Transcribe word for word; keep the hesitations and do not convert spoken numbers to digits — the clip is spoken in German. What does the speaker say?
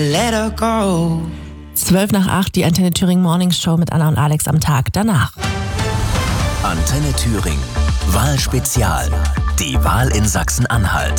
Let her go. Zwölf nach acht, die Antenne Thüringen Morning Show mit Anna und Alex am Tag danach. Antenne Thüringen. Wahlspezial. Die Wahl in Sachsen-Anhalt.